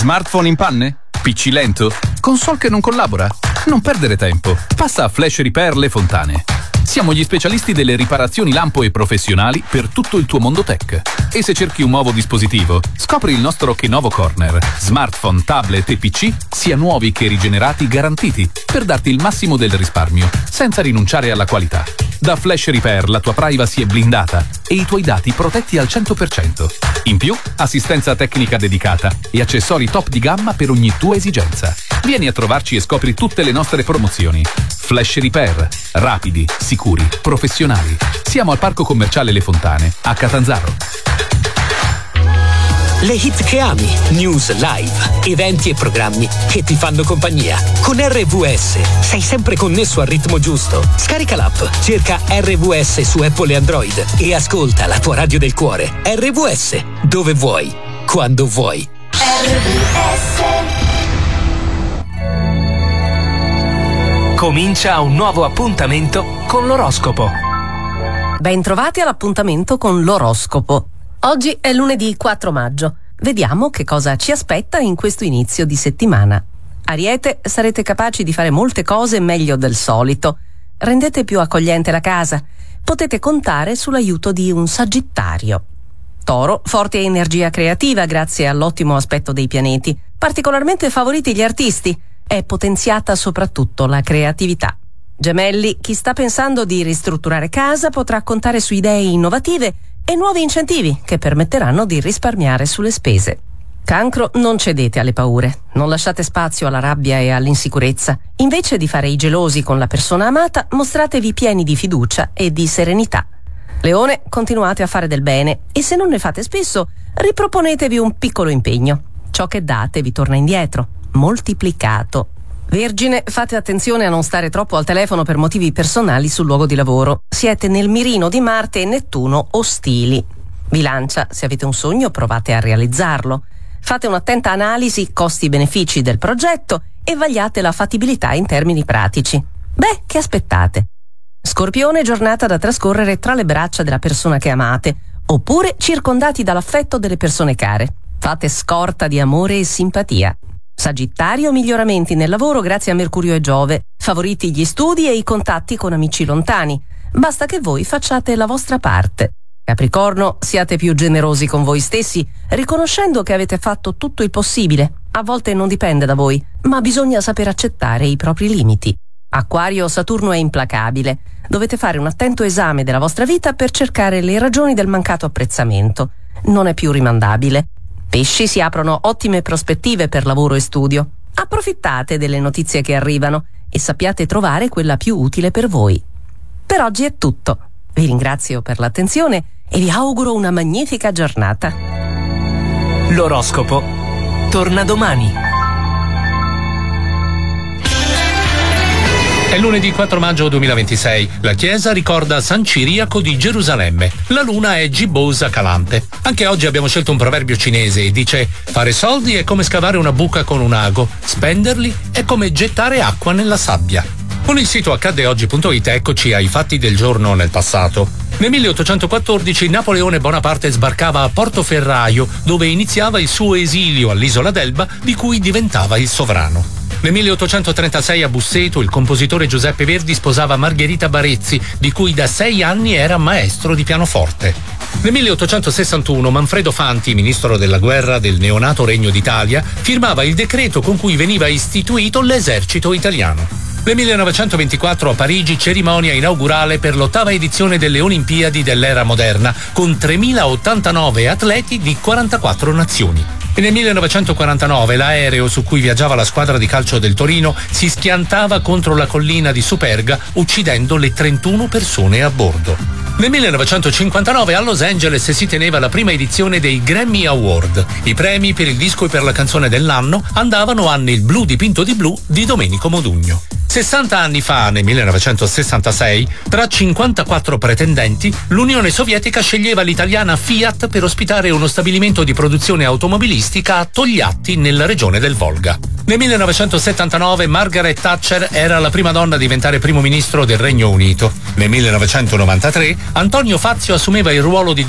Smartphone in panne? PC lento? Console che non collabora? Non perdere tempo. Passa a Flash Repair Le Fontane. Siamo gli specialisti delle riparazioni lampo e professionali per tutto il tuo mondo tech. E se cerchi un nuovo dispositivo, scopri il nostro Lenovo Corner. Smartphone, tablet e PC, sia nuovi che rigenerati, garantiti, per darti il massimo del risparmio, senza rinunciare alla qualità. Da Flash Repair la tua privacy è blindata e i tuoi dati protetti al 100%. In più, assistenza tecnica dedicata e accessori top di gamma per ogni tua esigenza. Vieni a trovarci e scopri tutte le nostre promozioni. Flash Repair. Rapidi, sicuri, professionali. Siamo al Parco Commerciale Le Fontane, a Catanzaro. Le hit che ami, news live, eventi e programmi che ti fanno compagnia. Con RVS sei sempre connesso al ritmo giusto. Scarica l'app, cerca RVS su Apple e Android e ascolta la tua radio del cuore. RVS, dove vuoi, quando vuoi. RVS. Comincia un nuovo appuntamento con l'oroscopo. Bentrovati all'appuntamento con l'oroscopo. Oggi è lunedì 4 maggio. Vediamo che cosa ci aspetta in questo inizio di settimana. Ariete, sarete capaci di fare molte cose meglio del solito. Rendete più accogliente la casa. Potete contare sull'aiuto di un Sagittario. Toro, forte energia creativa grazie all'ottimo aspetto dei pianeti. Particolarmente favoriti gli artisti. È potenziata soprattutto la creatività. Gemelli, chi sta pensando di ristrutturare casa potrà contare su idee innovative e nuovi incentivi che permetteranno di risparmiare sulle spese. Cancro, non cedete alle paure, non lasciate spazio alla rabbia e all'insicurezza. Invece di fare i gelosi con la persona amata, mostratevi pieni di fiducia e di serenità. Leone, continuate a fare del bene e se non ne fate spesso, riproponetevi un piccolo impegno. Ciò che date vi torna indietro, moltiplicato. Vergine, fate attenzione a non stare troppo al telefono per motivi personali sul luogo di lavoro. Siete nel mirino di Marte e Nettuno ostili. Bilancia, se avete un sogno provate a realizzarlo. Fate un'attenta analisi costi-benefici del progetto e vagliate la fattibilità in termini pratici. Beh, che aspettate? Scorpione, giornata da trascorrere tra le braccia della persona che amate, oppure circondati dall'affetto delle persone care. Fate scorta di amore e simpatia. Sagittario, miglioramenti nel lavoro grazie a Mercurio e Giove. Favoriti gli studi e i contatti con amici lontani. Basta che voi facciate la vostra parte. Capricorno, siate più generosi con voi stessi, riconoscendo che avete fatto tutto il possibile. A volte non dipende da voi, ma bisogna saper accettare i propri limiti. Acquario, Saturno è implacabile. Dovete fare un attento esame della vostra vita per cercare le ragioni del mancato apprezzamento. Non è più rimandabile. Pesci, si aprono ottime prospettive per lavoro e studio. Approfittate delle notizie che arrivano e sappiate trovare quella più utile per voi. Per oggi è tutto. Vi ringrazio per l'attenzione e vi auguro una magnifica giornata. L'oroscopo torna domani. È lunedì 4 maggio 2026. La Chiesa ricorda San Ciriaco di Gerusalemme. La luna è gibbosa calante. Anche oggi abbiamo scelto un proverbio cinese e dice: fare soldi è come scavare una buca con un ago, spenderli è come gettare acqua nella sabbia. Con il sito accaddeoggi.it eccoci ai fatti del giorno nel passato. Nel 1814 Napoleone Bonaparte sbarcava a Portoferraio, dove iniziava il suo esilio all'isola d'Elba, di cui diventava il sovrano. Nel 1836 a Busseto il compositore Giuseppe Verdi sposava Margherita Barezzi, di cui da 6 anni era maestro di pianoforte. Nel 1861 Manfredo Fanti, ministro della guerra del neonato Regno d'Italia, firmava il decreto con cui veniva istituito l'esercito italiano. Nel 1924 a Parigi cerimonia inaugurale per l'8ª edizione delle Olimpiadi dell'era moderna, con 3.089 atleti di 44 nazioni. E nel 1949 l'aereo su cui viaggiava la squadra di calcio del Torino si schiantava contro la collina di Superga, uccidendo le 31 persone a bordo. Nel 1959 a Los Angeles si teneva la prima edizione dei Grammy Award. I premi per il disco e per la canzone dell'anno andavano a Nel blu dipinto di blu di Domenico Modugno. 60 anni fa, nel 1966, tra 54 pretendenti, l'Unione Sovietica sceglieva l'italiana Fiat per ospitare uno stabilimento di produzione automobilistica a Togliatti, nella regione del Volga. Nel 1979 Margaret Thatcher era la prima donna a diventare primo ministro del Regno Unito. Nel 1993 Antonio Fazio assumeva il ruolo di